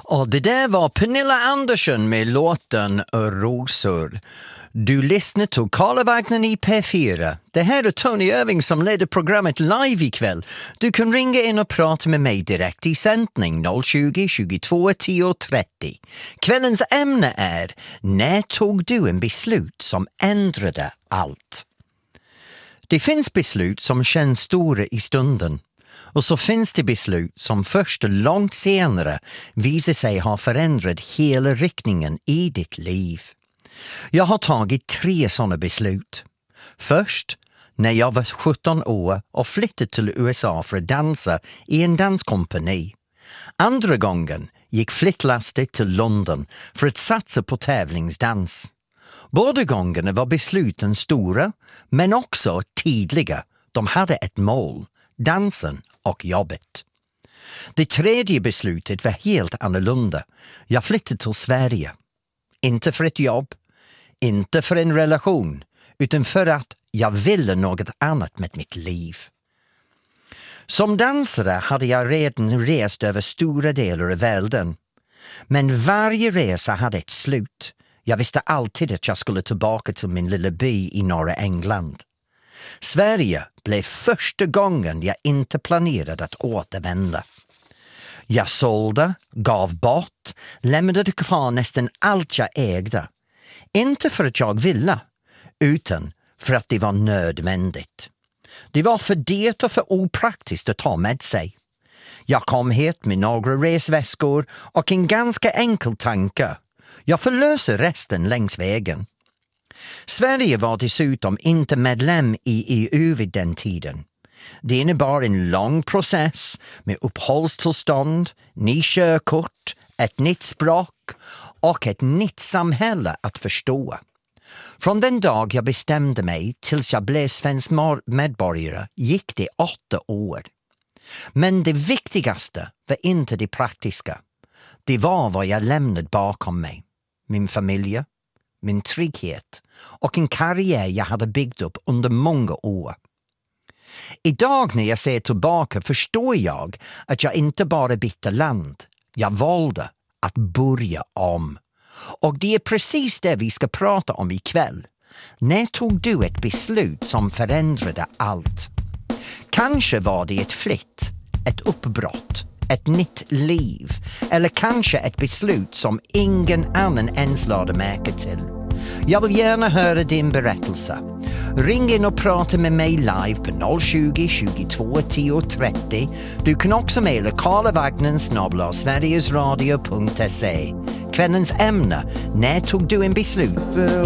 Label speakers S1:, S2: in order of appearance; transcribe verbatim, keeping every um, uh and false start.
S1: Och det där var Pernilla Andersson med låten Rosor. Du lyssnar till Karlavagnen i P fyra. Det här är Tony Irving som leder programmet live ikväll. Du kan ringa in och prata med mig direkt i sändning noll tjugo, tjugotvå, tio, trettio. Kvällens ämne är: när tog du en beslut som ändrade allt? Det finns beslut som känns stora i stunden. Och så finns det beslut som först långt senare visar sig ha förändrat hela riktningen i ditt liv. Jag har tagit tre sådana beslut. Först när jag var sjutton år och flyttade till U S A för att dansa i en danskompani. Andra gången gick flyttlastet till London för att satsa på tävlingsdans. Båda gångerna var besluten stora men också tydliga. De hade ett mål, dansen och jobbet. Det tredje beslutet var helt annorlunda. Jag flyttade till Sverige. Inte för ett jobb, inte för en relation, utan för att jag ville något annat med mitt liv. Som dansare hade jag redan rest över stora delar av världen. Men varje resa hade ett slut. Jag visste alltid att jag skulle tillbaka till min lilla by i norra England. Sverige blev första gången jag inte planerade att återvända. Jag sålde, gav bort, lämnade kvar nästan allt jag ägde. Inte för att jag ville, utan för att det var nödvändigt. Det var för dyrt och för opraktiskt att ta med sig. Jag kom hit med några resväskor och en ganska enkel tanke. Jag förlöser resten längs vägen. Sverige var dessutom inte medlem i E U vid den tiden. Det innebar en lång process med uppehållstillstånd, ny körkort, ett nytt språk och ett nytt samhälle att förstå. Från den dag jag bestämde mig tills jag blev svensk medborgare gick det åtta år. Men det viktigaste var inte det praktiska. Det var vad jag lämnade bakom mig. Min familj, min trygghet och en karriär jag hade byggt upp under många år. Idag när jag ser tillbaka förstår jag att jag inte bara bytte land. Jag valde att börja om. Och det är precis det vi ska prata om ikväll. När tog du ett beslut som förändrade allt? Kanske var det ett flytt, ett uppbrott, ett nytt liv. Eller kanske ett beslut som ingen annan ens lade märke till. Jag vill gärna höra din berättelse. Ring in och prata med mig live på noll tjugo, tjugotvå, tio, trettio. Du kan också mejla karlavagnen snabel-a sverigesradio punkt se. Kvällens ämne: när tog du en beslut?